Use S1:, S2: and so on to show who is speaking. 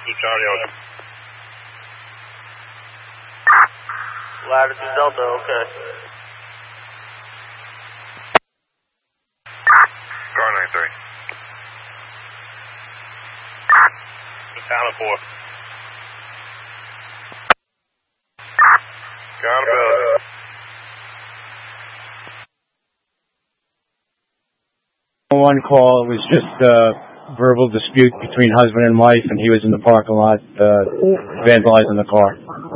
S1: Charlie on.
S2: Latitude Delta, okay.
S1: Car 93. Town 4. Accountability.
S3: One call, it was just a verbal dispute between husband and wife, and he was in the parking lot vandalizing the car.